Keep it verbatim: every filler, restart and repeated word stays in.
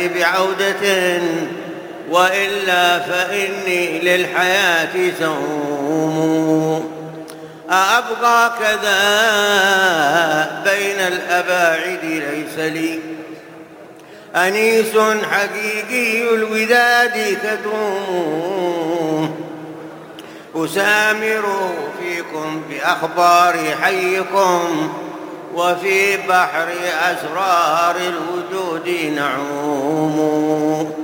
بعودة، وإلا فإني للحياة سوم. أأبقى كذا بين الأباعد ليس لي أنيس حقيقي الوداد كدوم. أسامر فيكم بأخبار حيكم، وفي بحر أسرار الوجود نعوم.